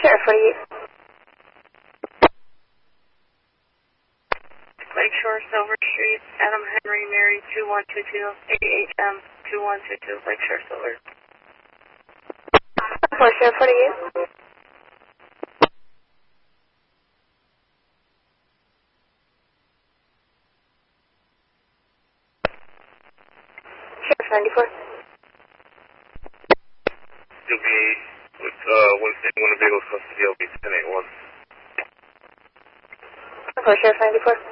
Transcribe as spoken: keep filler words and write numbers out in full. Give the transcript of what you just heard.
Sheriff forty-eight. Lakeshore, Silver Street, Adam Henry, Mary, two one two two, A H M, two one two two, Lakeshore, Silver. four, Sheriff forty-eight. Sheriff ninety-four. You'll be with uh, Wednesday, one of Vehicles custody, L B ten eighty-one. four, Sheriff ninety-four.